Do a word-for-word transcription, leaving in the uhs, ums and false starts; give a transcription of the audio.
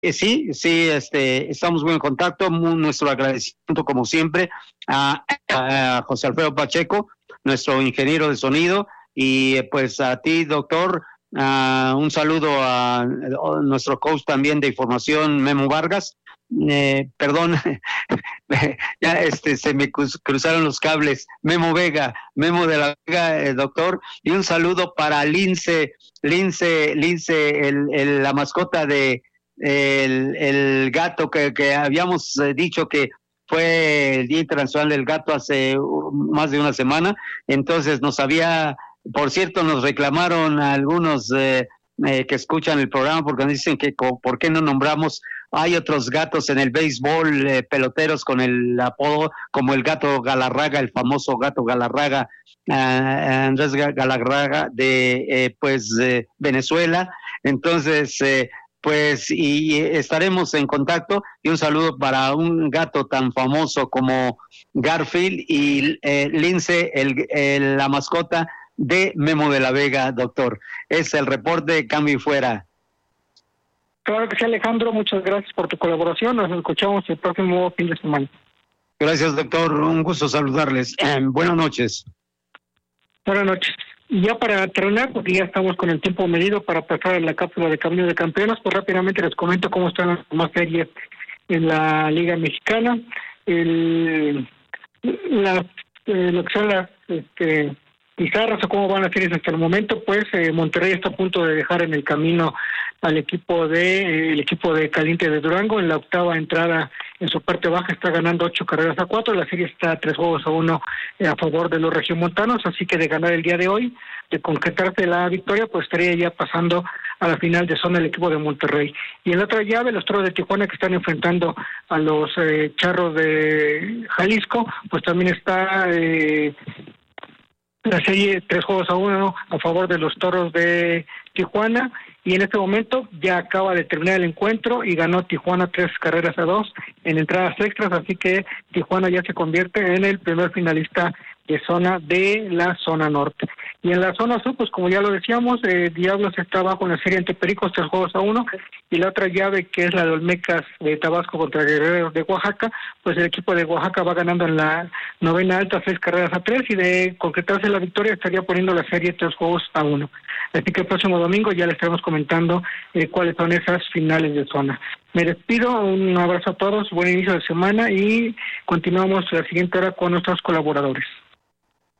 Eh, sí, sí, este, estamos muy en contacto. Muy, nuestro agradecimiento, como siempre, a, a José Alfredo Pacheco, nuestro ingeniero de sonido, y eh, pues a ti, doctor, uh, un saludo a, a nuestro coach también de información, Memo Vargas. Eh, perdón, ya este se me cruzaron los cables. Memo Vega, Memo de la Vega, eh, doctor, y un saludo para Lince, Lince, Lince, el, el, la mascota de el, el gato que, que habíamos eh, dicho que fue el Día Internacional del Gato hace uh, más de una semana. Entonces nos había, por cierto, nos reclamaron a algunos eh, eh, que escuchan el programa porque nos dicen que por qué no nombramos. Hay otros gatos en el béisbol, eh, peloteros con el apodo, como el gato Galarraga, el famoso gato Galarraga, uh, Andrés Galarraga de eh, pues eh, Venezuela. Entonces, eh, pues, y estaremos en contacto. Y un saludo para un gato tan famoso como Garfield y eh, Lince, el, el, la mascota de Memo de la Vega, doctor. Es el reporte Cambio y Fuera. Claro que sí, Alejandro, muchas gracias por tu colaboración. Nos escuchamos el próximo fin de semana. Gracias, doctor. Un gusto saludarles. Eh, buenas noches. Buenas noches. Y ya para terminar, porque ya estamos con el tiempo medido para pasar a la cápsula de Camino de Campeones, pues rápidamente les comento cómo están las demás series en la Liga Mexicana. El, la, eh, lo que son las este, pizarras o cómo van las series hasta el momento, pues eh, Monterrey está a punto de dejar en el camino al equipo de eh, el equipo de Caliente de Durango. En la octava entrada, en su parte baja, está ganando ocho carreras a cuatro. La serie está tres juegos a uno eh, a favor de los regiomontanos, así que de ganar el día de hoy, de concretarse la victoria, pues estaría ya pasando a la final de zona el equipo de Monterrey. Y en la otra llave, los Toros de Tijuana, que están enfrentando a los eh, Charros de Jalisco, pues también está eh, la serie tres juegos a uno a favor de los Toros de Tijuana. Y en este momento ya acaba de terminar el encuentro y ganó Tijuana tres carreras a dos en entradas extras, así que Tijuana ya se convierte en el primer finalista de zona de la zona norte. Y en la zona sur, pues como ya lo decíamos, eh, Diablos está abajo en la serie ante Pericos, tres juegos a uno, y la otra llave, que es la de Olmecas de Tabasco contra Guerreros de Oaxaca, pues el equipo de Oaxaca va ganando en la novena alta seis carreras a tres, y de concretarse la victoria estaría poniendo la serie tres juegos a uno. Así que el próximo domingo ya les estaremos comentando eh, cuáles son esas finales de zona. Me despido, un abrazo a todos, buen inicio de semana y continuamos la siguiente hora con nuestros colaboradores.